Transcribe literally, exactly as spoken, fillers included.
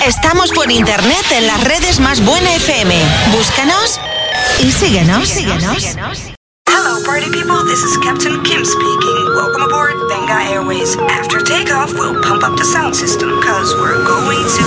Estamos por internet en las redes más Buena F M. Búscanos y síguenos, síguenos. Hello, party people. This is Captain Kim speaking. Welcome aboard Venga Airways. After takeoff, we'll pump up the sound system, cause we're going to